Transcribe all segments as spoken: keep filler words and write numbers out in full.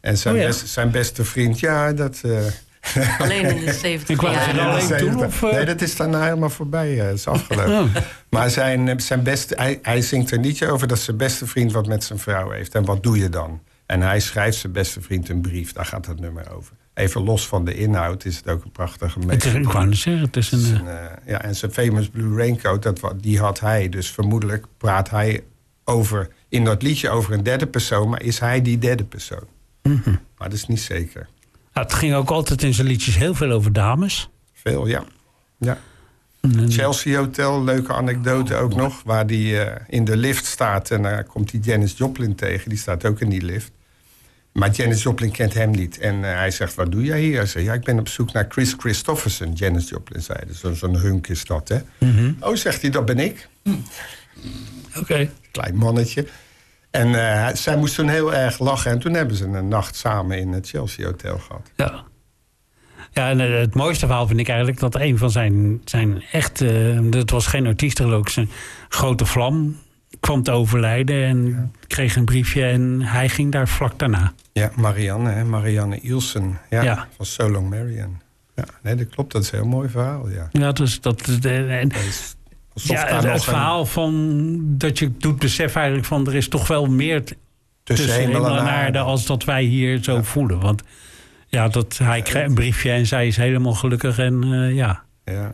En zijn, oh ja. best, zijn beste vriend, ja, dat... Uh, alleen in de zeventig jaar. jaar. Alleen toen, of, uh... Nee, dat is dan helemaal voorbij. Uh, dat is afgelopen. Oh. Maar zijn, zijn beste, hij, hij zingt er een liedje over dat zijn beste vriend wat met zijn vrouw heeft. En wat doe je dan? En hij schrijft zijn beste vriend een brief. Daar gaat het nummer over. Even los van de inhoud is het ook een prachtige melodie. Ik wou zeggen, het is een... een uh, ja, en zijn Famous Blue Raincoat, dat, die had hij. Dus vermoedelijk praat hij over, in dat liedje over een derde persoon... maar is hij die derde persoon? Mm-hmm. Maar dat is niet zeker. Nou, het ging ook altijd in zijn liedjes heel veel over dames. Veel, ja. ja. Mm-hmm. Chelsea Hotel, leuke anekdote ook nog... waar die uh, in de lift staat en dan uh, komt die Janis Joplin tegen. Die staat ook in die lift. Maar Janis Joplin kent hem niet. En uh, hij zegt, wat doe jij hier? Hij zegt, ja, ik ben op zoek naar Chris Christofferson. Janis Joplin zei, dus zo'n zo hunk is dat, hè? Mm-hmm. Oh, zegt hij, dat ben ik. Mm. Oké. Okay. Klein mannetje. En uh, zij moest toen heel erg lachen. En toen hebben ze een nacht samen in het Chelsea Hotel gehad. Ja. Ja, en uh, het mooiste verhaal vind ik eigenlijk dat een van zijn, zijn echt... Uh, dat was geen artiest, geloof ik, zijn grote vlam... kwam te overlijden en ja. kreeg een briefje en hij ging daar vlak daarna. Ja, Marianne, hè? Marianne Ilsen. Ja, ja. Van So Long Marianne. Ja, nee, dat klopt. Dat is een heel mooi verhaal, ja. Ja, dus dat... De, en, dat is, ja, het, het verhaal een... van dat je doet besef eigenlijk van... er is toch wel meer t- tussen, tussen hemel en aarde... aarde als dat wij hier zo ja. voelen. Want ja, dat, hij kreeg een briefje en zij is helemaal gelukkig en uh, ja. ja.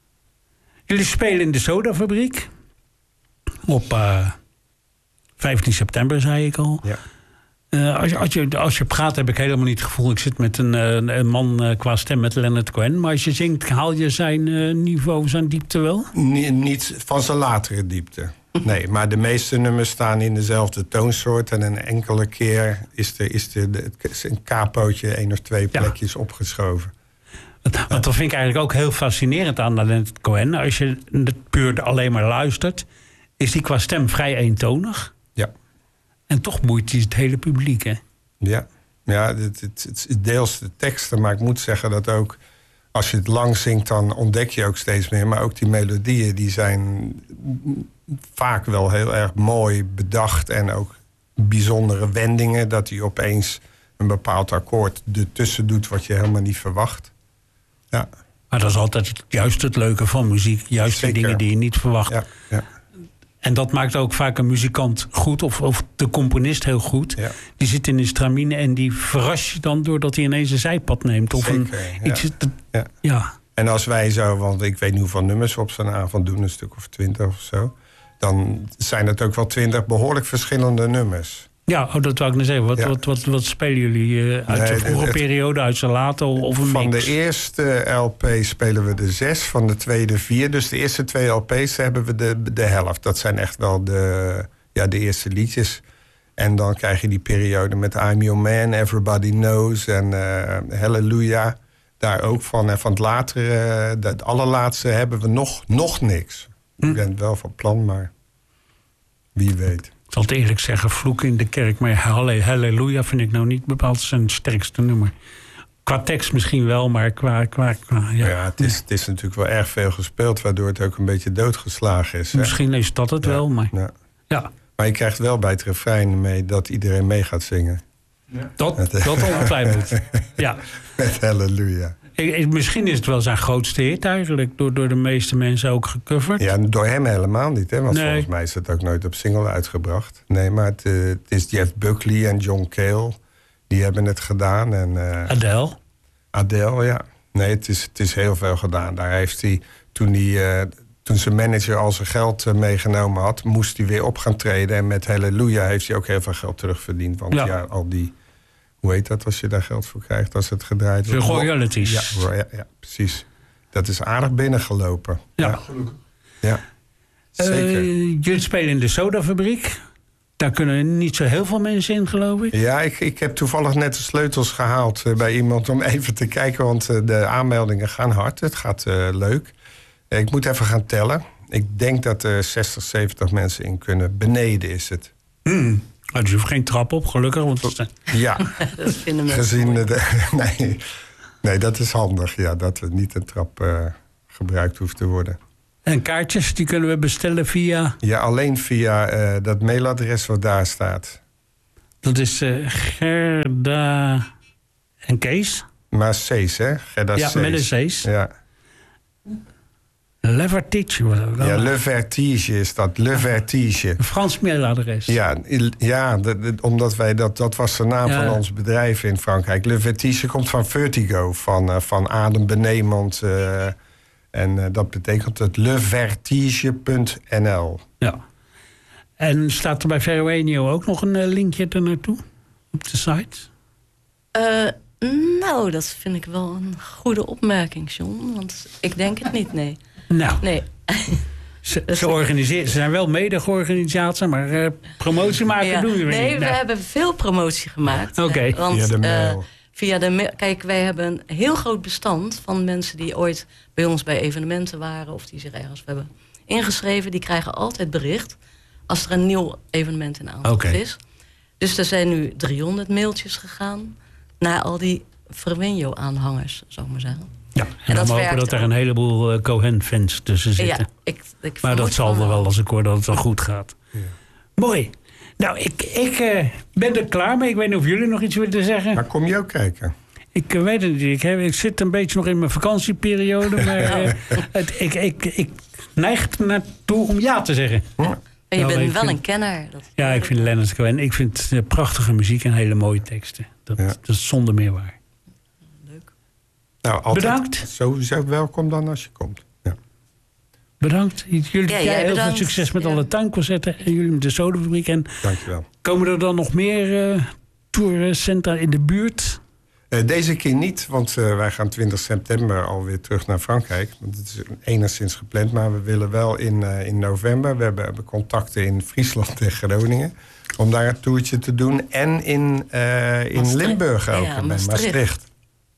Jullie spelen in de Sodafabriek... Op uh, vijftien september, zei ik al. Ja. Uh, als, je, als, je, als je praat heb ik helemaal niet het gevoel... ik zit met een, uh, een man uh, qua stem met Leonard Cohen. Maar als je zingt, haal je zijn uh, niveau, zijn diepte wel? Niet, niet van zijn latere diepte. Nee, maar de meeste nummers staan in dezelfde toonsoort... en een enkele keer is er, is er de, een capootje... één of twee plekjes ja. opgeschoven. Want, want dat vind ik eigenlijk ook heel fascinerend aan Leonard Cohen. Als je puur alleen maar luistert... is die qua stem vrij eentonig. Ja. En toch boeit hij het hele publiek, hè? Ja, ja het, het, het is deels de teksten, maar ik moet zeggen dat ook... als je het lang zingt, dan ontdek je ook steeds meer. Maar ook die melodieën, die zijn vaak wel heel erg mooi bedacht... en ook bijzondere wendingen, dat hij opeens een bepaald akkoord ertussen doet... wat je helemaal niet verwacht. Ja. Maar dat is altijd juist het leuke van muziek. Juist die dingen die je niet verwacht. Ja, ja. En dat maakt ook vaak een muzikant goed, of, of de componist heel goed. Ja. Die zit in een stramine en die verras je dan... doordat hij ineens een zijpad neemt. Of Zeker, een, ja. iets, te, ja. ja. En als wij zo, want ik weet niet hoeveel nummers we op zo'n avond doen... een stuk of twintig of zo... dan zijn het ook wel twintig behoorlijk verschillende nummers. Ja, oh, dat wou ik net zeggen. Wat, ja. wat, wat, wat spelen jullie uh, uit nee, de vroege het, periode, uit zijn late of een Van mix? de eerste L P spelen we de zes, van de tweede vier. Dus de eerste twee L P's hebben we de, de helft. Dat zijn echt wel de, ja, de eerste liedjes. En dan krijg je die periode met I'm Your Man, Everybody Knows en uh, Hallelujah. Daar ook van. En van het latere, uh, het allerlaatste hebben we nog, nog niks. Hm. Ik ben het wel van plan, maar wie weet. Ik zal het eerlijk zeggen, vloeken in de kerk... maar Halleluja vind ik nou niet bepaald zijn sterkste nummer. Qua tekst misschien wel, maar qua... qua, qua ja. ja, het is, het is natuurlijk wel erg veel gespeeld... waardoor het ook een beetje doodgeslagen is. Misschien hè? is dat het ja, wel, maar... Ja. Ja. Maar je krijgt wel bij het refrein mee dat iedereen mee gaat zingen. Ja. Dat, dat ongetwijfeld. Ja. Met Halleluja. Misschien is het wel zijn grootste hit eigenlijk... door, door de meeste mensen ook gecoverd. Ja, door hem helemaal niet, hè? Want nee. volgens mij is het ook nooit op single uitgebracht. Nee, maar het, uh, het is Jeff Buckley en John Cale... die hebben het gedaan. En, uh, Adele? Adele, ja. Nee, het is, het is heel veel gedaan. Daar heeft hij, toen, hij, uh, toen zijn manager al zijn geld uh, meegenomen had... moest hij weer op gaan treden. En met Halleluja heeft hij ook heel veel geld terugverdiend. Want ja, ja al die... Hoe heet dat als je daar geld voor krijgt als het gedraaid wordt? De royalties. Ja, ja, ja, precies. Dat is aardig binnengelopen. Ja, ja. gelukkig. Ja, zeker. Uh, jullie spelen in de Sodafabriek. Daar kunnen niet zo heel veel mensen in, geloof ik. Ja, ik, ik heb toevallig net de sleutels gehaald uh, bij iemand om even te kijken. Want uh, de aanmeldingen gaan hard. Het gaat uh, leuk. Uh, ik moet even gaan tellen. Ik denk dat er zestig, zeventig mensen in kunnen. Beneden is het. Hmm. Dus je hoeft geen trap op, gelukkig. Want het... Ja, dat vinden gezien de, nee, nee, dat is handig. Ja, dat er niet een trap uh, gebruikt hoeft te worden. En kaartjes, die kunnen we bestellen via... Ja, alleen via uh, dat mailadres wat daar staat. Dat is uh, Gerda en Kees. Maar C's, hè? Gerda ja, C's. met een C's. Ja. Le Vertige. Ja, Le Vertige is dat. Le Vertige. Een Frans mailadres. Ja, ja de, de, omdat wij dat, dat was de naam ja. van ons bedrijf in Frankrijk. Le Vertige komt van vertigo, van, uh, van adembenemend. Uh, en uh, dat betekent het levertige punt n l. Ja. En staat er bij Veroenio ook nog een uh, linkje er naartoe? Op de site? Uh, nou, dat vind ik wel een goede opmerking, John. Want ik denk het niet, nee. Nou, nee. ze, ze, organiseren, ze zijn wel mede-georganisatie, maar uh, promotie maken ja, doen jullie nee, niet. Nee, we nou. hebben veel promotie gemaakt. Oké. Okay. Via de mail. Uh, via de mail. Kijk, wij hebben een heel groot bestand van mensen die ooit bij ons bij evenementen waren of die zich ergens hebben ingeschreven. Die krijgen altijd bericht als er een nieuw evenement in aantocht okay. is. Dus er zijn nu driehonderd mailtjes gegaan naar al die Verwenjo-aanhangers, zou ik maar zeggen. Ja, en, en dan hopen dat er een heleboel uh, Cohen-fans tussen zitten. Ja, ik, ik maar dat zal er wel als ik hoor dat het wel goed gaat. Ja. Mooi. Nou, ik, ik uh, ben er klaar mee. Ik weet niet of jullie nog iets willen zeggen. Maar kom je ook kijken? Ik uh, weet het niet. Ik, heb, ik zit een beetje nog in mijn vakantieperiode. Maar uh, het, ik, ik, ik neig er naartoe om ja te zeggen. Ja. En je nou, bent wel vind, een kenner. Dat ja, ik vind Leonard Cohen. Ik vind uh, prachtige muziek en hele mooie teksten. Dat, ja. dat is zonder meer waar. Leuk. Nou, altijd bedankt. Sowieso welkom dan als je komt. Ja. Bedankt. Jullie ja, jij heel veel succes met ja. alle tuinconcerten. En jullie met de Sodafabriek. En dankjewel. Komen er dan nog meer uh, tourcentra in de buurt? Uh, deze keer niet, want uh, wij gaan twintig september alweer terug naar Frankrijk. Want het is enigszins gepland, maar we willen wel in, uh, in november. We hebben, hebben contacten in Friesland en Groningen om daar een toertje te doen. En in, uh, in Limburg ook, ja, bij Maastricht. Maastricht.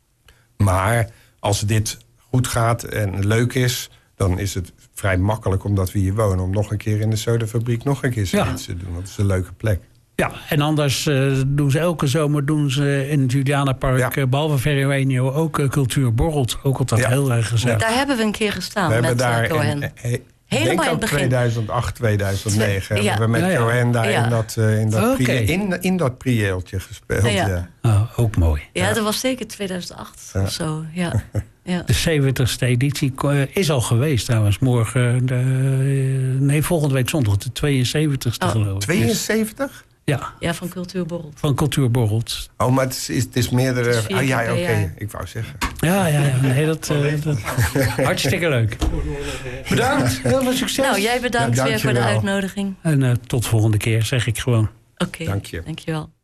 Maar als dit goed gaat en leuk is, dan is het vrij makkelijk, omdat we hier wonen, om nog een keer in de Sodafabriek nog een keer zoiets ja. te doen. Dat is een leuke plek. Ja, en anders uh, doen ze elke zomer doen ze in het Julianapark, ja. uh, behalve Veroenio, ook uh, Cultuur Borrelt. Ook altijd ja. heel erg gezellig. Daar hebben we een keer gestaan we met daar Cohen. In, he, Helemaal in het begin. tweeduizend acht, tweeduizend negen ja. hebben we met ja, ja. Cohen daar ja. in dat, uh, in, dat okay. prie, in, in dat prieeltje gespeeld. Ja. Ja. Oh, ook mooi. Ja, ja, dat was zeker tweeduizend acht ja. of zo. Ja. Ja. De zeventigste editie is al geweest trouwens. Morgen, de, nee, volgende week zondag de tweeënzeventigste oh. geloof ik. tweeënzeventig? Ja. Ja, van Cultuur Borrelt. Van Cultuur Borrelt. Oh, maar het is, het is meerdere... Het is ah ja, oké, okay. ik wou zeggen. Ja, ja, ja. Nee, dat, uh, dat hartstikke leuk. Bedankt, heel veel succes. Nou, jij bedankt ja, weer voor de uitnodiging. En uh, tot volgende keer, zeg ik gewoon. Oké, okay. Dank je. Dankjewel.